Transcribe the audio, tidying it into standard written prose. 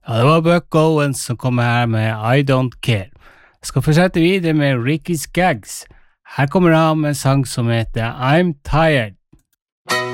Ja, det var Buck Owens som kom her med I Don't Care. Jeg skal fortsette videre med Ricky Skaggs. Her kommer han med en sang som heter I'm Tired.